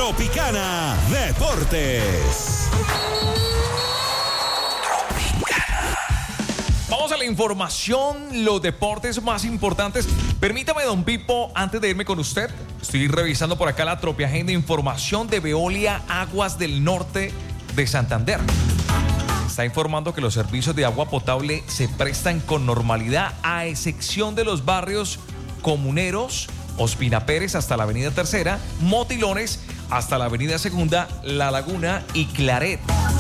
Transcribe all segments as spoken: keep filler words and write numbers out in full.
Tropicana Deportes. Vamos a la información, los deportes más importantes. Permítame, don Pipo, antes de irme con usted, estoy revisando por acá la Tropiagenda, información de Veolia Aguas del Norte de Santander. Está informando que los servicios de agua potable se prestan con normalidad, a excepción de los barrios comuneros, Ospina Pérez hasta la avenida Tercera, Motilones hasta la avenida Segunda, La Laguna y Claret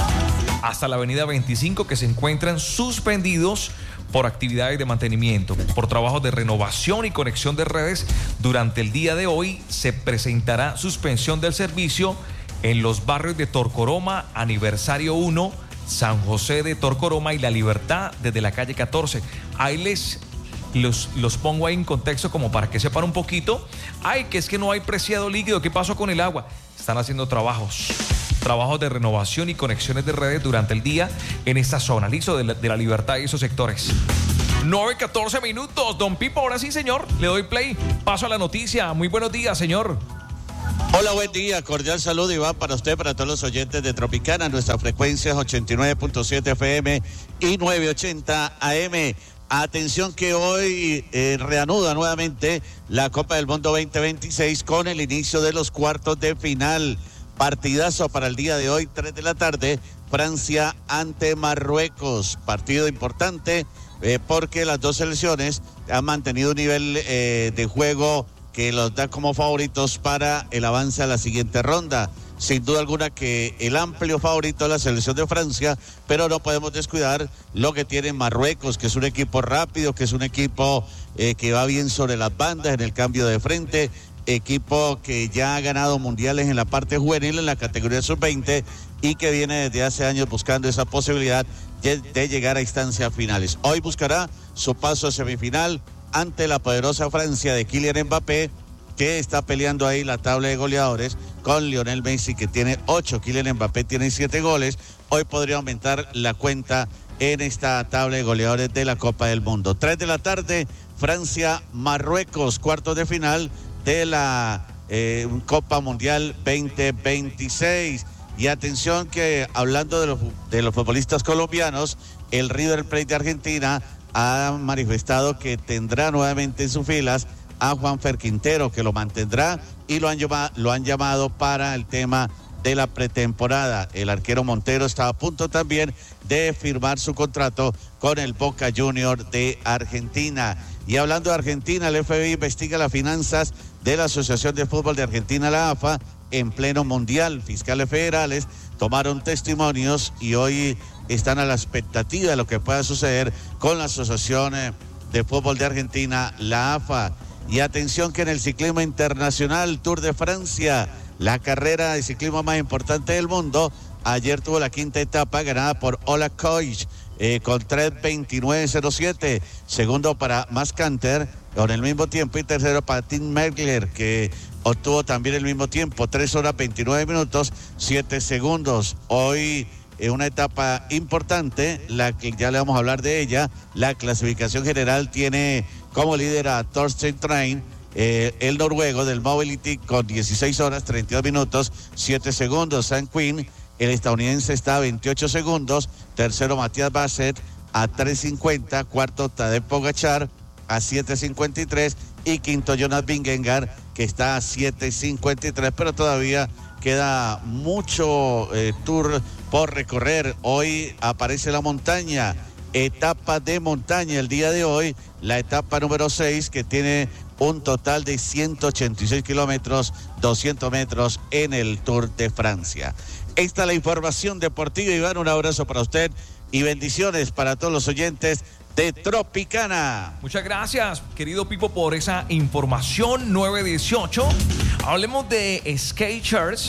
hasta la avenida veinticinco, que se encuentran suspendidos por actividades de mantenimiento. Por trabajos de renovación y conexión de redes, durante el día de hoy se presentará suspensión del servicio en los barrios de Torcoroma, Aniversario uno, San José de Torcoroma y La Libertad desde la calle catorce. Ahí les los, los pongo ahí en contexto como para que sepan un poquito. Ay, que es que no hay preciado líquido. ¿Qué pasó con el agua? Están haciendo trabajos. Trabajos de renovación y conexiones de redes durante el día en esta zona, listo, de la, de la Libertad y esos sectores. nueve, catorce minutos, don Pipo, ahora sí, señor, le doy play, paso a la noticia. Muy buenos días, señor. Hola, buen día, cordial saludo y va para usted, para todos los oyentes de Tropicana. Nuestra frecuencia es ochenta y nueve punto siete F M y novecientos ochenta A M. Atención que hoy eh, reanuda nuevamente la Copa del Mundo veinte veintiséis con el inicio de los cuartos de final. Partidazo para el día de hoy, tres de la tarde, Francia ante Marruecos. Partido importante eh, porque las dos selecciones han mantenido un nivel eh, de juego que los da como favoritos para el avance a la siguiente ronda. Sin duda alguna que el amplio favorito es la selección de Francia, pero no podemos descuidar lo que tiene Marruecos, que es un equipo rápido, que es un equipo eh, que va bien sobre las bandas en el cambio de frente. Equipo que ya ha ganado mundiales en la parte juvenil, en la categoría sub veinte, y que viene desde hace años buscando esa posibilidad de, de llegar a instancias finales. Hoy buscará su paso a semifinal ante la poderosa Francia de Kylian Mbappé, que está peleando ahí la tabla de goleadores con Lionel Messi, que tiene ocho, Kylian Mbappé tiene siete goles. Hoy podría aumentar la cuenta en esta tabla de goleadores de la Copa del Mundo. Tres de la tarde, Francia, Marruecos, cuartos de final de la eh, Copa Mundial veinte veintiséis. Y atención que hablando de los, de los futbolistas colombianos, el River Plate de Argentina ha manifestado que tendrá nuevamente en sus filas a Juanfer Quintero, que lo mantendrá y lo han, llama, lo han llamado para el tema de la pretemporada. El arquero Montero está a punto también de firmar su contrato con el Boca Juniors de Argentina. Y hablando de Argentina, el F B I investiga las finanzas de la Asociación de Fútbol de Argentina, la A F A, en pleno mundial. Fiscales federales tomaron testimonios y hoy están a la expectativa de lo que pueda suceder con la Asociación de Fútbol de Argentina, la A F A. Y atención que en el ciclismo internacional, Tour de Francia, la carrera de ciclismo más importante del mundo, ayer tuvo la quinta etapa ganada por Ola Koich, eh, con tres veintinueve cero siete, segundo para Max Canter con el mismo tiempo y tercero para Tim Merckler, que obtuvo también el mismo tiempo, tres horas veintinueve minutos siete segundos. Hoy en una etapa importante, la que ya le vamos a hablar de ella, la clasificación general tiene como líder a Thorsten Train, eh, el noruego del Mobility, con dieciséis horas treinta y dos minutos siete segundos. Sam Quinn, el estadounidense, está a veintiocho segundos, tercero Matías Basset a tres cincuenta, cuarto Tadej Pogačar a siete cincuenta y tres y quinto Jonas Vingegaard, que está a siete cincuenta y tres, pero todavía queda mucho eh, tour por recorrer. Hoy aparece la montaña, etapa de montaña el día de hoy, la etapa número seis, que tiene un total de ciento ochenta y seis kilómetros, doscientos metros en el Tour de Francia. Esta es la información deportiva. Iván, un abrazo para usted y bendiciones para todos los oyentes de Tropicana. Muchas gracias, querido Pipo, por esa información. Nueve dieciocho. Hablemos de Skechers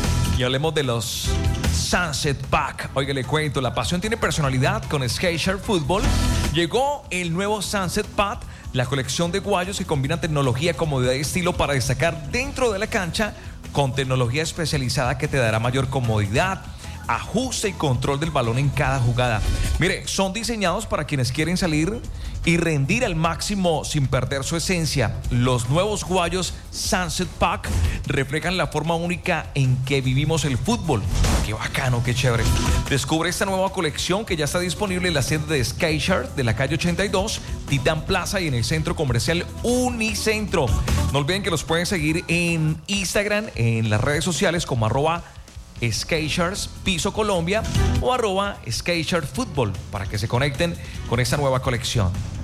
y hablemos de los Sunset Pack. Oiga, le cuento, la pasión tiene personalidad con Skechers Fútbol. Llegó el nuevo Sunset Pack, la colección de guayos que combina tecnología, comodidad y estilo para destacar dentro de la cancha, con tecnología especializada que te dará mayor comodidad, ajuste y control del balón en cada jugada. Mire, son diseñados para quienes quieren salir y rendir al máximo sin perder su esencia. Los nuevos guayos Sunset Pack reflejan la forma única en que vivimos el fútbol. Qué bacano, qué chévere. Descubre esta nueva colección que ya está disponible en la sede de Skechers de la calle ochenta y dos, Titán Plaza, y en el centro comercial Unicentro. No olviden que los pueden seguir en Instagram, en las redes sociales como arroba Skechers Piso Colombia o arroba Skechers Fútbol para que se conecten con esta nueva colección.